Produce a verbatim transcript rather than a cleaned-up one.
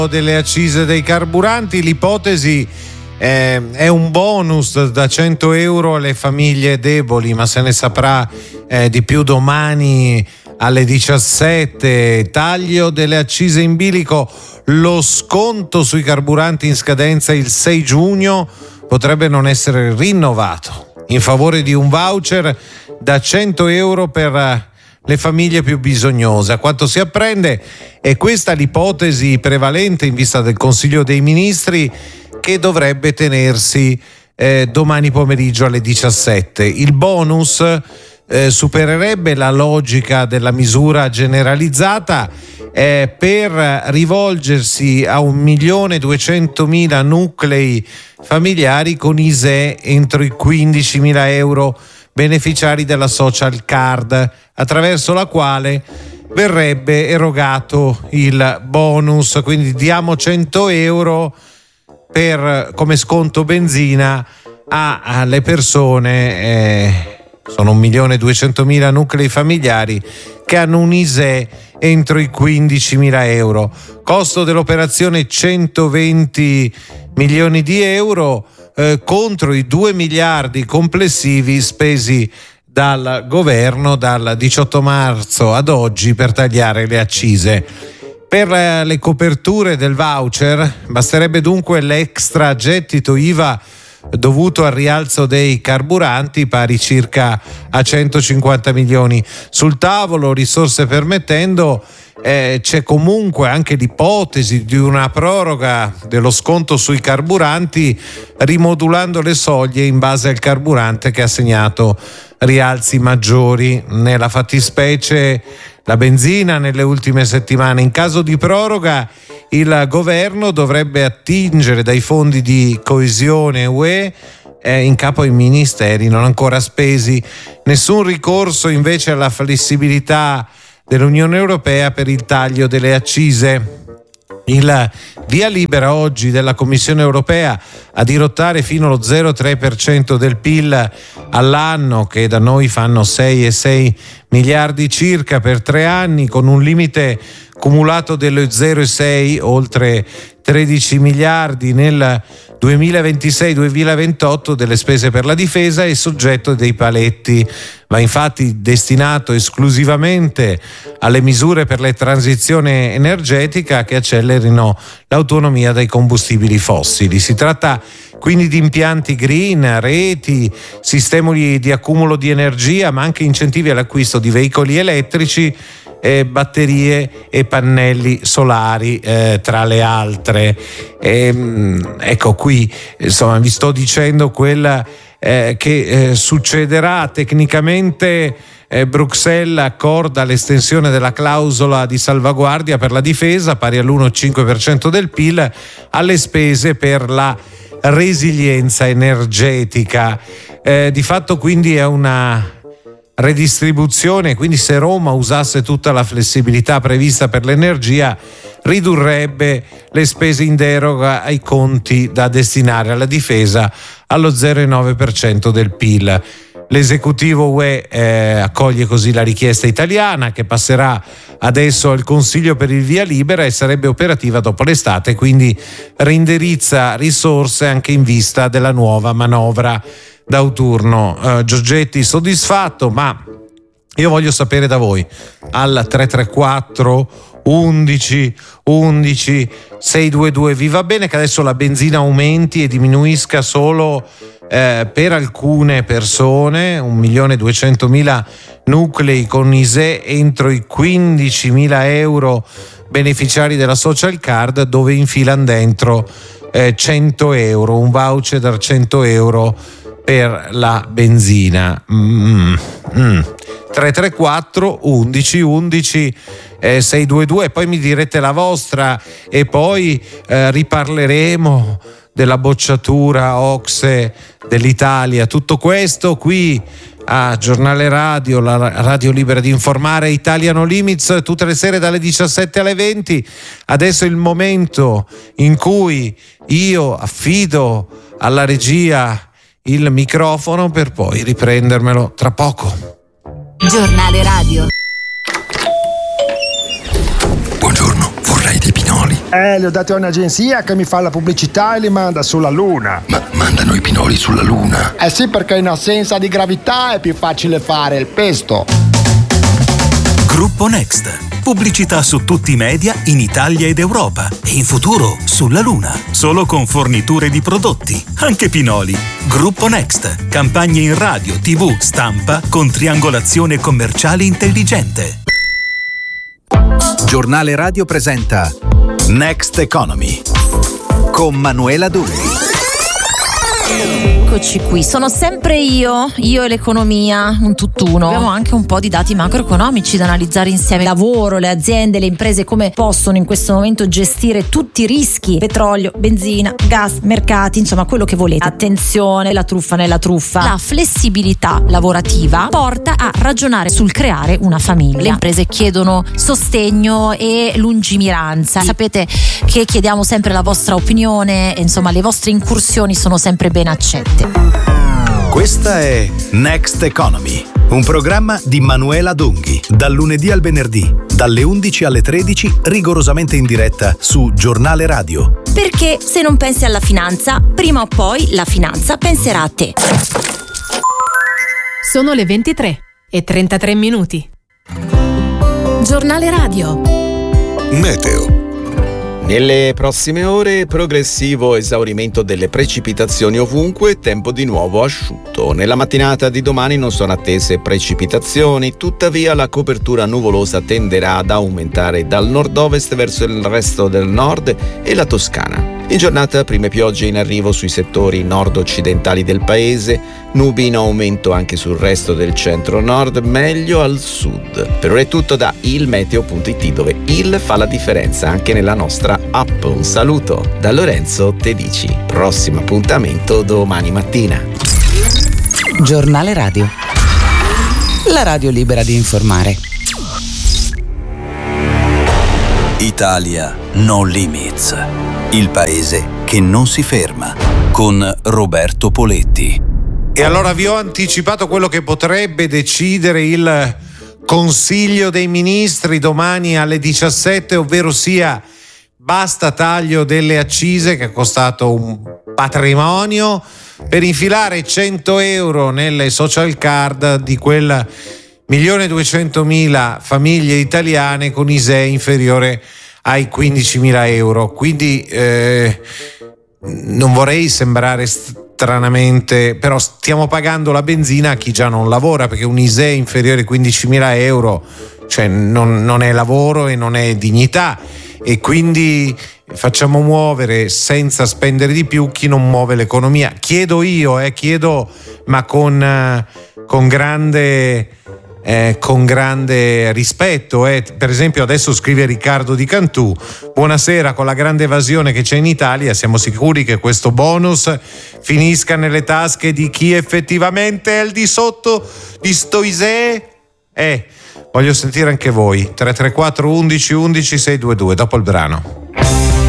delle accise dei carburanti. L'ipotesi eh, è un bonus da cento euro alle famiglie deboli, ma se ne saprà eh, di più domani alle diciassette. Taglio delle accise in bilico, lo sconto sui carburanti in scadenza il sei giugno potrebbe non essere rinnovato in favore di un voucher da cento euro per le famiglie più bisognose. A quanto si apprende è questa l'ipotesi prevalente in vista del Consiglio dei Ministri, che dovrebbe tenersi eh, domani pomeriggio alle diciassette. Il bonus eh, supererebbe la logica della misura generalizzata eh, per rivolgersi a un milione duecentomila nuclei familiari con I S E E entro i quindicimila euro beneficiari della social card, attraverso la quale verrebbe erogato il bonus. Quindi diamo cento euro per, come sconto benzina a, alle persone, eh, sono un milione duecentomila nuclei familiari che hanno un I S E E entro i quindicimila euro. Costo dell'operazione centoventi milioni di euro eh, contro i due miliardi complessivi spesi dal governo dal diciotto marzo ad oggi per tagliare le accise. Per le coperture del voucher basterebbe dunque l'extra gettito I V A dovuto al rialzo dei carburanti, pari circa a centocinquanta milioni. Sul tavolo, risorse permettendo, eh, c'è comunque anche l'ipotesi di una proroga dello sconto sui carburanti, rimodulando le soglie in base al carburante che ha segnato rialzi maggiori. Nella fattispecie la benzina nelle ultime settimane. In caso di proroga il governo dovrebbe attingere dai fondi di coesione U E eh, in capo ai ministeri non ancora spesi. Nessun ricorso invece alla flessibilità dell'Unione Europea per il taglio delle accise. Il via libera oggi della Commissione Europea a dirottare fino allo zero virgola tre per cento del P I L all'anno, che da noi fanno sei virgola sei miliardi circa per tre anni, con un limite cumulato dello zero virgola sei, oltre tredici miliardi nel duemilaventisei duemilaventotto delle spese per la difesa, e soggetto dei paletti. Va infatti destinato esclusivamente alle misure per la transizione energetica che accelerino l'autonomia dai combustibili fossili. Si tratta quindi di impianti green, reti, sistemi di accumulo di energia, ma anche incentivi all'acquisto di veicoli elettrici, eh, batterie e pannelli solari, eh, tra le altre. E, ecco qui, insomma, vi sto dicendo quella eh, che eh, succederà tecnicamente. Eh, Bruxelles accorda l'estensione della clausola di salvaguardia per la difesa, pari all'uno virgola cinque per cento del P I L, alle spese per la resilienza energetica. Eh, di fatto quindi è una redistribuzione, quindi se Roma usasse tutta la flessibilità prevista per l'energia, ridurrebbe le spese in deroga ai conti da destinare alla difesa allo zero virgola nove per cento del P I L. L'esecutivo U E eh, accoglie così la richiesta italiana, che passerà adesso al Consiglio per il via libera e sarebbe operativa dopo l'estate, quindi reindirizza risorse anche in vista della nuova manovra d'autunno. Uh, Giorgetti soddisfatto, ma io voglio sapere da voi al tre tre quattro undici undici seicentoventidue. Vi va bene che adesso la benzina aumenti e diminuisca solo eh, per alcune persone, un milione duecentomila nuclei con I S E E entro i quindicimila euro beneficiari della social card, dove infilano dentro eh, cento euro, un voucher da cento euro per la benzina. mm, mm. tre tre quattro undici undici eh, seicentoventidue, e poi mi direte la vostra, e poi eh, riparleremo della bocciatura O C S E dell'Italia. Tutto questo qui a Giornale Radio, la radio libera di informare, Italia No Limits, tutte le sere dalle diciassette alle venti. Adesso è il momento in cui io affido alla regia il microfono per poi riprendermelo tra poco. Giornale Radio. Buongiorno, vorrei dei pinoli. Eh, li ho dati a un'agenzia che mi fa la pubblicità e li manda sulla Luna. Ma mandano i pinoli sulla Luna? Eh sì, perché in assenza di gravità è più facile fare il pesto. Gruppo Next. Pubblicità su tutti i media in Italia ed Europa e in futuro sulla Luna. Solo con forniture di prodotti, anche pinoli. Gruppo Next. Campagne in radio, tivù, stampa con triangolazione commerciale intelligente. Giornale Radio presenta Next Economy con Manuela Dulli. Eccoci qui, sono sempre io, io e l'economia, un tutt'uno. Abbiamo anche un po' di dati macroeconomici da analizzare insieme. Lavoro, le aziende, le imprese, come possono in questo momento gestire tutti i rischi: petrolio, benzina, gas, mercati, insomma quello che volete. Attenzione, la truffa nella truffa. La flessibilità lavorativa porta a ragionare sul creare una famiglia. Le imprese chiedono sostegno e lungimiranza. Sapete che chiediamo sempre la vostra opinione, insomma le vostre incursioni sono sempre ben accette. Questa è Next Economy, un programma di Manuela Dunghi, dal lunedì al venerdì, dalle undici alle tredici, rigorosamente in diretta su Giornale Radio. Perché se non pensi alla finanza, prima o poi la finanza penserà a te. Sono le ventitré e trentatré minuti. Giornale Radio. Meteo. Nelle prossime ore progressivo esaurimento delle precipitazioni ovunque, tempo di nuovo asciutto. Nella mattinata di domani non sono attese precipitazioni, tuttavia la copertura nuvolosa tenderà ad aumentare dal nord-ovest verso il resto del nord e la Toscana. In giornata prime piogge in arrivo sui settori nord-occidentali del paese, nubi in aumento anche sul resto del centro-nord, meglio al sud. Per ora è tutto da ilmeteo punto it, dove il fa la differenza anche nella nostra app. Un saluto da Lorenzo Tedici. Prossimo appuntamento domani mattina. Giornale Radio. La radio libera di informare. Italia No Limits. Il paese che non si ferma, con Roberto Poletti. E allora vi ho anticipato quello che potrebbe decidere il Consiglio dei Ministri domani alle diciassette, ovvero sia basta taglio delle accise, che è costato un patrimonio, per infilare cento euro nelle social card di quel milione duecentomila famiglie italiane con I S E E inferiore ai quindicimila euro. Quindi eh, non vorrei sembrare stranamente, però stiamo pagando la benzina a chi già non lavora, perché un I S E E inferiore ai quindicimila euro, cioè non, non è lavoro e non è dignità, e quindi facciamo muovere senza spendere di più chi non muove l'economia. Chiedo io, eh, chiedo ma con, con grande Eh, con grande rispetto. Eh. Per esempio adesso scrive Riccardo di Cantù: buonasera, con la grande evasione che c'è in Italia siamo sicuri che questo bonus finisca nelle tasche di chi effettivamente è al di sotto di sto I S E E? Eh, voglio sentire anche voi. tre tre quattro undici undici sei due due dopo il brano.